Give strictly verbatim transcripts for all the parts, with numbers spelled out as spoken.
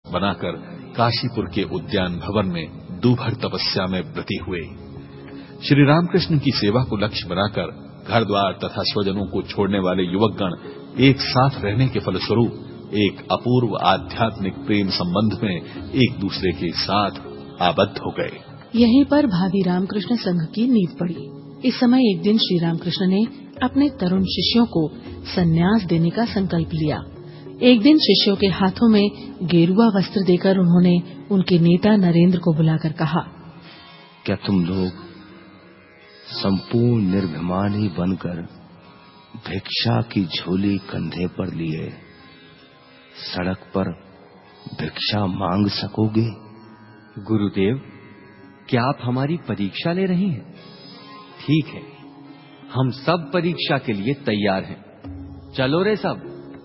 बनाकर काशीपुर के उद्यान भवन में दूभर तपस्या में व्रती हुए। श्री रामकृष्ण की सेवा को लक्ष्य बनाकर घर द्वार तथा स्वजनों को छोड़ने वाले युवकगण एक साथ रहने के फलस्वरूप एक अपूर्व आध्यात्मिक प्रेम संबंध में एक दूसरे के साथ आबद्ध हो गए। यहीं पर भावी रामकृष्ण संघ की नींव पड़ी। इस समय एक दिन श्री रामकृष्ण ने अपने तरुण शिष्यों को संन्यास देने का संकल्प लिया। एक दिन शिष्यों के हाथों में गेरुआ वस्त्र देकर उन्होंने उनके नेता नरेंद्र को बुलाकर कहा, क्या तुम लोग संपूर्ण निर्भिमानी बनकर भिक्षा की झोली कंधे पर लिए सड़क पर भिक्षा मांग सकोगे? गुरुदेव, क्या आप हमारी परीक्षा ले रहे हैं? ठीक है, हम सब परीक्षा के लिए तैयार हैं। चलो रे सब।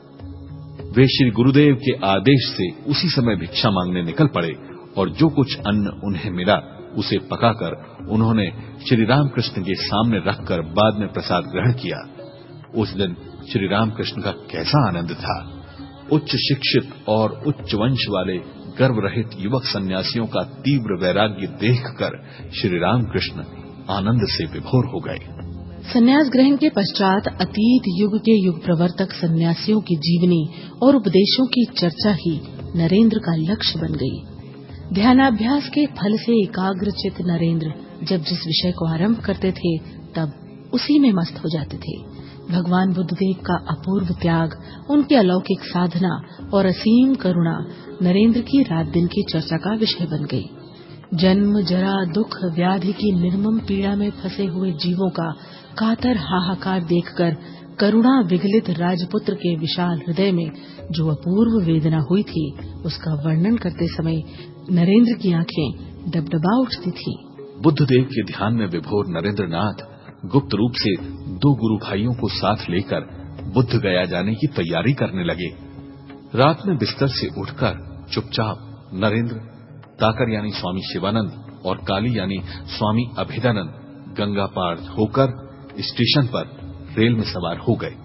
वे श्री गुरुदेव के आदेश से उसी समय भिक्षा मांगने निकल पड़े और जो कुछ अन्न उन्हें मिला उसे पकाकर उन्होंने श्री रामकृष्ण के सामने रखकर बाद में प्रसाद ग्रहण किया। उस दिन श्री रामकृष्ण का कैसा आनंद था। उच्च शिक्षित और उच्च वंश वाले गर्व रहित युवक सन्यासियों का तीव्र वैराग्य देखकर श्री रामकृष्ण आनंद से विभोर हो गए। संन्यास ग्रहण के पश्चात अतीत युग के युग प्रवर्तक सन्यासियों की जीवनी और उपदेशों की चर्चा ही नरेंद्र का लक्ष्य बन गई। ध्यानाभ्यास के फल से एकाग्रचित नरेंद्र जब जिस विषय को आरंभ करते थे तब उसी में मस्त हो जाते थे। भगवान बुद्धदेव का अपूर्व त्याग, उनकी अलौकिक साधना और असीम करुणा नरेंद्र की रात दिन की चर्चा का विषय बन गई। जन्म, जरा, दुख, व्याधि की निर्मम पीड़ा में फंसे हुए जीवों का कातर हाहाकार देखकर करुणा विगलित राजपुत्र के विशाल हृदय में जो अपूर्व वेदना हुई थी, उसका वर्णन करते समय नरेंद्र की आंखें डबडबा उठती थी। बुद्धदेव के ध्यान में विभोर नरेंद्र नाथ गुप्त रूप से दो गुरु भाइयों को साथ लेकर बुद्ध गया जाने की तैयारी करने लगे। रात में बिस्तर से उठकर चुपचाप नरेंद्र, ताकर यानी स्वामी शिवानंद और काली यानी स्वामी अभेदानंद गंगा पार होकर स्टेशन पर रेल में सवार हो गए।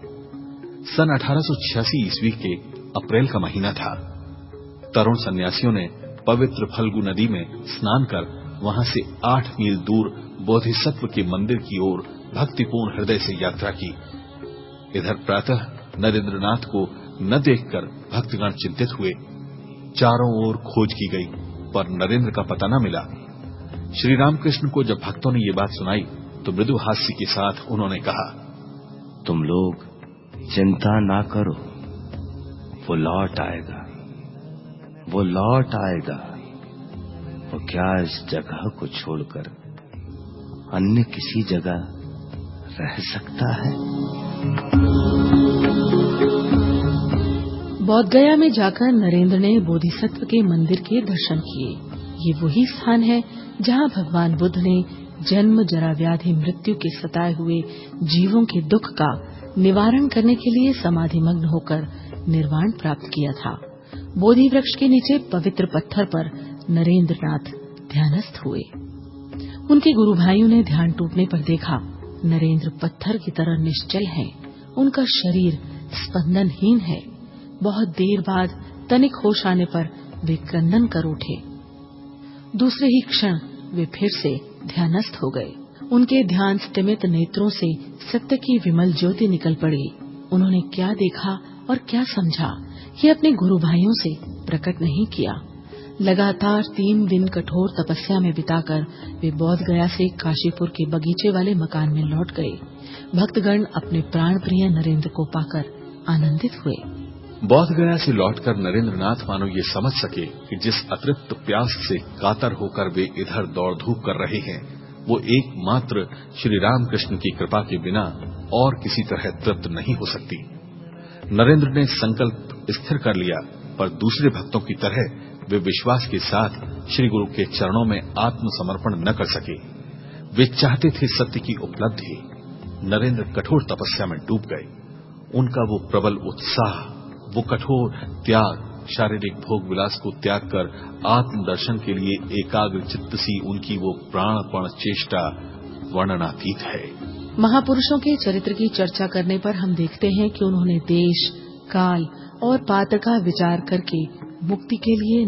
सन अठारह सौ छियासी ईस्वी के अप्रैल का महीना था। तरुण सन्यासियों ने पवित्र फल्गु नदी में स्नान कर वहां से आठ मील दूर बोधिसत्व के मंदिर की ओर भक्तिपूर्ण हृदय से यात्रा की। इधर प्रातः नरेंद्रनाथ को न देखकर भक्तगण चिंतित हुए। चारों ओर खोज की गई पर नरेंद्र का पता न मिला। श्री रामकृष्ण को जब भक्तों ने ये बात सुनाई तो मृदु हास्य के साथ उन्होंने कहा, तुम लोग चिंता ना करो, वो लौट आएगा, वो लौट आएगा। वो क्या इस जगह को छोड़कर अन्य किसी जगह रह सकता है? बोधगया में जाकर नरेंद्र ने बोधिसत्व के मंदिर के दर्शन किए। ये वही स्थान है जहां भगवान बुद्ध ने जन्म, जरा, व्याधि, मृत्यु के सताए हुए जीवों के दुख का निवारण करने के लिए समाधिमग्न होकर निर्वाण प्राप्त किया था। बोधि वृक्ष के नीचे पवित्र पत्थर पर नरेंद्रनाथ ध्यानस्थ हुए। उनके गुरु भाइयों ने ध्यान टूटने पर देखा नरेंद्र पत्थर की तरह निश्चल हैं। उनका शरीर स्पंदनहीन है। बहुत देर बाद तनिक होश आने पर वे क्रंदन कर उठे। दूसरे ही क्षण वे फिर से ध्यानस्थ हो गए। उनके ध्यान स्तिमित नेत्रों से सत्य की विमल ज्योति निकल पड़ी। उन्होंने क्या देखा और क्या समझा, ये अपने गुरु भाइयों से प्रकट नहीं किया। लगातार तीन दिन कठोर तपस्या में बिताकर वे बोध गया से काशीपुर के बगीचे वाले मकान में लौट गए। भक्तगण अपने प्राण प्रिय नरेंद्र को पाकर आनंदित हुए। बोध गया से लौटकर नरेंद्रनाथ मानो ये समझ सके कि जिस अतृप्त प्यास से कातर होकर वे इधर दौड़ धूप कर रहे हैं वो एकमात्र श्री रामकृष्ण की कृपा के बिना और किसी तरह तृप्त नहीं हो सकती। नरेंद्र ने संकल्प स्थिर कर लिया, पर दूसरे भक्तों की तरह वे विश्वास के साथ श्री गुरु के चरणों में आत्मसमर्पण न कर सके। वे चाहते थे सत्य की उपलब्धि। नरेंद्र कठोर तपस्या में डूब गए। उनका वो प्रबल उत्साह, वो कठोर त्याग, शारीरिक भोग विलास को त्याग कर आत्मदर्शन के लिए एकाग्र चित्त सी उनकी वो प्राणपण चेष्टा वर्णनातीत है। महापुरुषों के चरित्र की चर्चा करने पर हम देखते हैं कि उन्होंने देश, काल और पात्र का विचार करके मुक्ति के लिए